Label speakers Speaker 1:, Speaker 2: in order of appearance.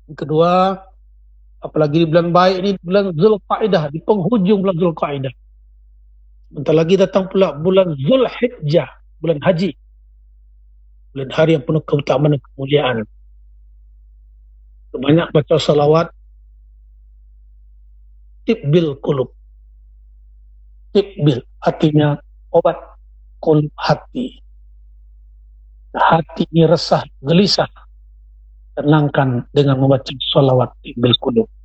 Speaker 1: Yang kedua, apalagi di bulan baik ini, bulan Zulqaidah, di penghujung bulan Zulqaidah. Bentar lagi datang pula bulan Zulhijjah, bulan haji, bulan hari yang penuh keutamaan dan kemuliaan. Banyak baca salawat, tibbil kulub. Tibbil, artinya obat kulub hati. Hati ini resah, gelisah, tenangkan dengan membaca salawat tibbil kulub.